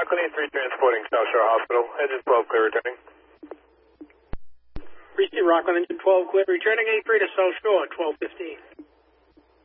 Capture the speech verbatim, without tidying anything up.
Rockland eight three transporting South Shore Hospital. Engine twelve clear returning. Receive Rockland Engine twelve clear returning eight three to South Shore, twelve fifteen.